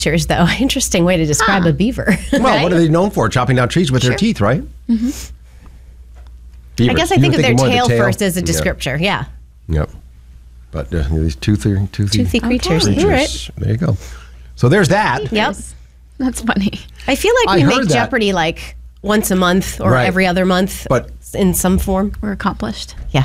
creatures, though. Interesting way to describe a beaver. Well, right? what are they known for? Chopping down trees with their teeth, right? Mm-hmm. Beavers. I guess I think of their tail first as a descriptor. Yeah. Yep. But these toothy creatures. Okay. Right. There you go. So there's that. Yep. That's funny. I feel like we make Jeopardy like once a month or every other month, but in some form. We're accomplished. Yeah.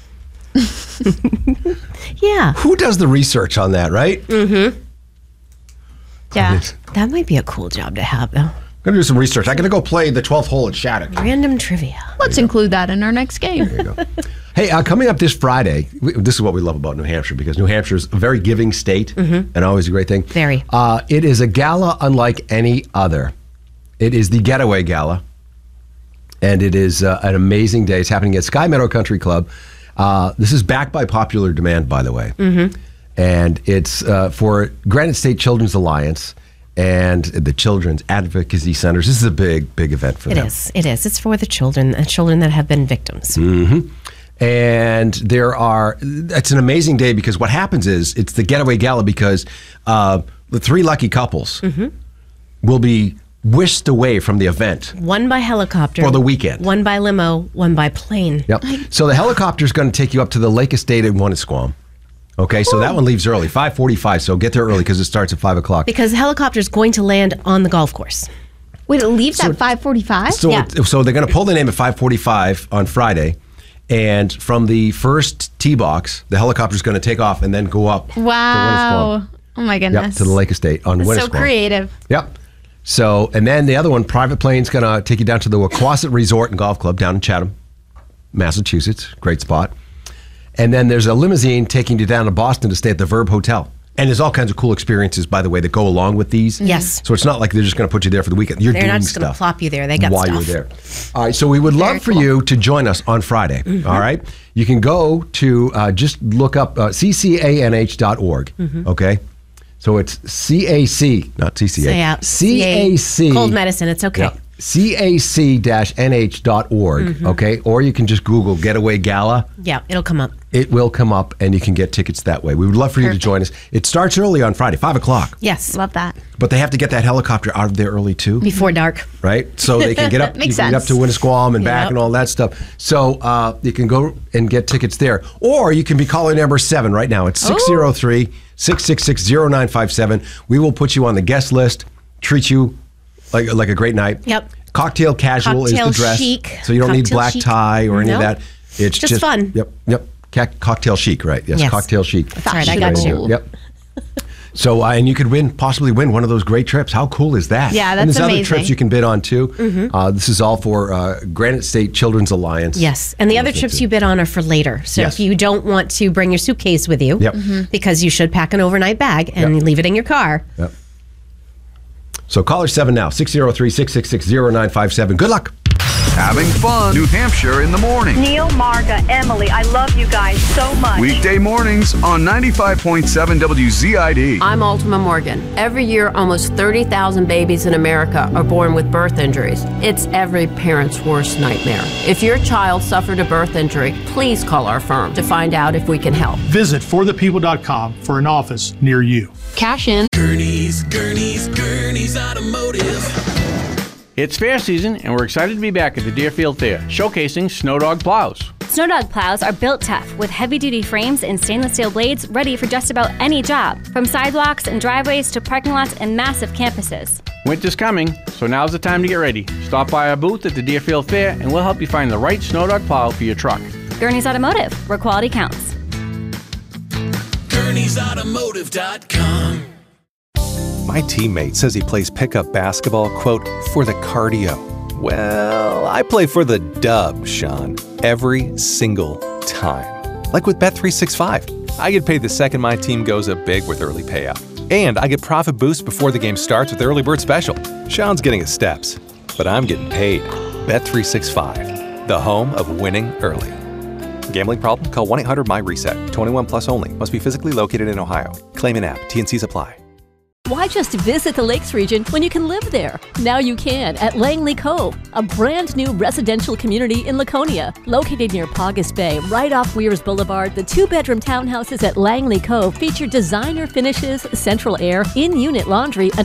Yeah. Who does the research on that, right? Mm-hmm. Yeah. That might be a cool job to have, though. I'm going to do some research. I'm going to go play the 12th hole at Shattuck. Random trivia. Let's include that in our next game. There you go. Hey, coming up this Friday, this is what we love about New Hampshire, because New Hampshire is a very giving state and always a great thing. Very. It is a gala unlike any other. It is the Getaway Gala, and it is an amazing day. It's happening at Sky Meadow Country Club. This is backed by popular demand, by the way. And it's for Granite State Children's Alliance and the Children's Advocacy Centers. This is a big, big event for them. It is. It's for the children that have been victims. And it's an amazing day, because what happens is it's the Getaway Gala because the 3 lucky couples will be whisked away from the event. One by helicopter. For the weekend. One by limo, one by plane. Yep. So the helicopter is going to take you up to the Lake Estate in Winnisquam. Okay, so that one leaves early, 5:45. So get there early because it starts at 5 o'clock. Because the helicopter is going to land on the golf course. Wait, it leaves at 5:45? So they're going to pull the name at 5:45 on Friday. And from the first tee box, the helicopter is going to take off and then go up to Wow. Winnisquam. Oh, my goodness. Yep, to the Lake Estate on Winnisquam. So creative. Yep. So, and then the other one, private plane's going to take you down to the Wauquasit Resort and Golf Club down in Chatham, Massachusetts. Great spot. And then there's a limousine taking you down to Boston to stay at the Verb Hotel. And there's all kinds of cool experiences, by the way, that go along with these. Yes. So it's not like they're just going to put you there for the weekend. They're doing not just going to plop you there. They got while stuff. you're there. All right. So we would love for you to join us on Friday. All right. You can go to just look up ccanh.org. Mm-hmm. Okay. So it's CAC, not CCA. CAC. Cold medicine. It's okay. Yeah. CAC-nh.org. Okay. Or you can just Google Getaway Gala. Yeah, it'll come up. It will come up, and you can get tickets that way. We would love for you to join us. It starts early on Friday, 5 o'clock. Yes. Love that. But they have to get that helicopter out of there early, too. Before dark. Right? So they can get up, Makes get up to Winnisquam and back and all that stuff. So you can go and get tickets there. Or you can be caller number 7 right now. It's 603-666-0957. We will put you on the guest list, treat you like a great night. Yep. Cocktail casual is the dress. Chic. So you don't need black tie or any of that. It's just fun. Yep. Cocktail chic, right? Yes, cocktail chic. That's right, I got you. Yep. So, and you could possibly win one of those great trips. How cool is that? Yeah, that's and there's amazing. other trips you can bid on, too. This is all for Granite State Children's Alliance. Yes, and the other trips you bid on are for later. So if you don't want to bring your suitcase with you, because you should pack an overnight bag and leave it in your car. Yep. So caller 7 now, 603-666-0957. Good luck. Having fun. New Hampshire in the morning. Neil, Marga, Emily, I love you guys so much. Weekday mornings on 95.7 WZID. I'm Ultima Morgan. Every year, almost 30,000 babies in America are born with birth injuries. It's every parent's worst nightmare. If your child suffered a birth injury, please call our firm to find out if we can help. Visit forthepeople.com for an office near you. Cash in. Gurney's Automotive. It's fair season, and we're excited to be back at the Deerfield Fair, showcasing Snow Dog plows. Snow Dog plows are built tough with heavy-duty frames and stainless steel blades ready for just about any job, from sidewalks and driveways to parking lots and massive campuses. Winter's coming, so now's the time to get ready. Stop by our booth at the Deerfield Fair, and we'll help you find the right Snow Dog plow for your truck. Gurney's Automotive, where quality counts. Gurney'sAutomotive.com. My teammate says he plays pickup basketball, quote, for the cardio. Well, I play for the dub, Sean, every single time. Like with Bet365. I get paid the second my team goes up big with early payout. And I get profit boost before the game starts with Early Bird Special. Sean's getting his steps, but I'm getting paid. Bet365, the home of winning early. Gambling problem? Call 1-800-MY-RESET. 21 plus only. Must be physically located in Ohio. Claim in app. T&Cs apply. Why just visit the Lakes region when you can live there? Now you can at Langley Cove, a brand new residential community in Laconia. Located near Paugus Bay, right off Weirs Boulevard, the 2-bedroom townhouses at Langley Cove feature designer finishes, central air, in-unit laundry,